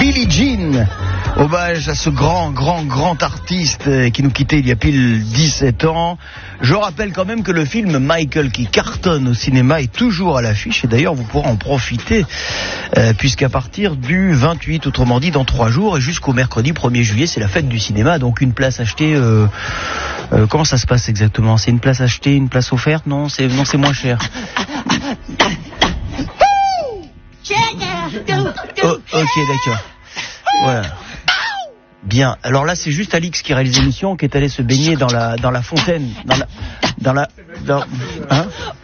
Billie Jean. Hommage à ce grand artiste qui nous quittait il y a pile 17 ans. Je rappelle quand même que le film Michael qui cartonne au cinéma est toujours à l'affiche et d'ailleurs vous pourrez en profiter puisqu'à partir du 28, autrement dit dans 3 jours et jusqu'au mercredi 1er juillet, c'est la fête du cinéma, donc une place achetée, comment ça se passe exactement? C'est une place achetée, une place offerte? Non, c'est moins cher. Oh, ok, d'accord. Voilà. Bien. Alors là, c'est juste Alix qui réalise l'émission, qui est allé se baigner dans la fontaine, hein?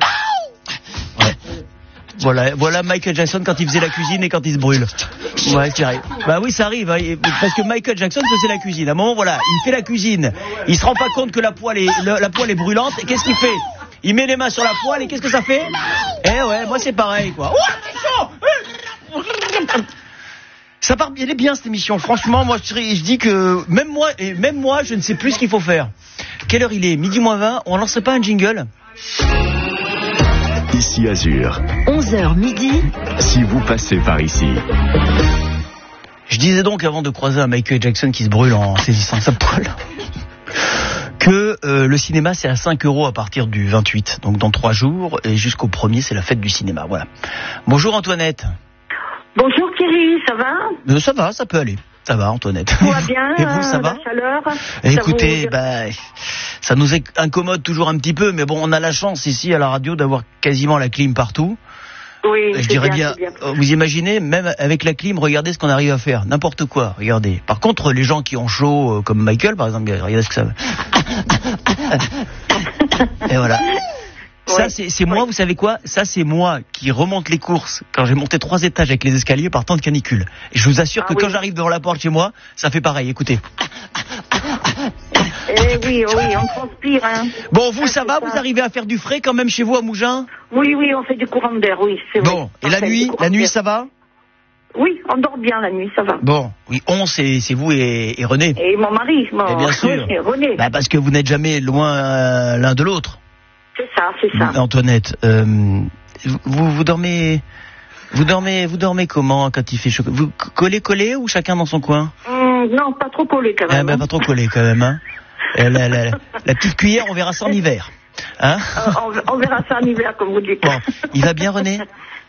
Ouais. Voilà Michael Jackson quand il faisait la cuisine et quand il se brûle. Ouais, c'est arrive. Bah oui, ça arrive, hein, parce que Michael Jackson faisait la cuisine. À un moment, voilà, il fait la cuisine. Il se rend pas compte que la poêle est brûlante. Et qu'est-ce qu'il fait? Il met les mains sur la poêle et qu'est-ce que ça fait? Eh ouais, moi c'est pareil, quoi. Oh, c'est chaud! Ça part bien, elle est bien cette émission. Franchement, moi je dis que même moi, je ne sais plus ce qu'il faut faire. Quelle heure il est? Midi moins 20. On lancerait pas un jingle? Ici Azur. 11h midi. Si vous passez par ici. Je disais donc avant de croiser un Michael Jackson qui se brûle en saisissant sa poêle que le cinéma c'est à 5 € à partir du 28, donc dans 3 jours, et jusqu'au 1er c'est la fête du cinéma. Voilà. Bonjour Antoinette. Bonjour Thierry, ça va? Ça va, ça peut aller. Ça va Antoinette. Tout va bien. Et vous, ça va? La chaleur. Écoutez, ça nous incommode toujours un petit peu, mais bon, on a la chance ici à la radio d'avoir quasiment la clim partout. Oui, je dirais bien. Vous imaginez, même avec la clim, regardez ce qu'on arrive à faire. N'importe quoi, regardez. Par contre, les gens qui ont chaud, comme Michael par exemple, regardez ce que ça... Et voilà. Ça, c'est moi, vous savez quoi? Ça, c'est moi qui remonte les courses quand j'ai monté 3 étages avec les escaliers par temps de canicule. Et je vous assure que quand j'arrive devant la porte chez moi, ça fait pareil, écoutez. Eh oui, on transpire, hein. Bon, vous, ça va? Vous arrivez à faire du frais quand même chez vous à Mougins? Oui, on fait du courant d'air, oui, c'est vrai. Bon, et la nuit, ça va? Oui, on dort bien la nuit, ça va. Bon, oui, c'est vous et René. Et mon mari, bien sûr. Oui, René. Bah, parce que vous n'êtes jamais loin l'un de l'autre. C'est ça. Antoinette, vous dormez comment quand il fait chaud? Vous collez ou chacun dans son coin? Non, pas trop collé quand même. Pas trop collé quand même, hein. La petite cuillère, on verra ça en hiver. Hein? On verra ça en hiver, comme vous dites. Bon, il va bien René?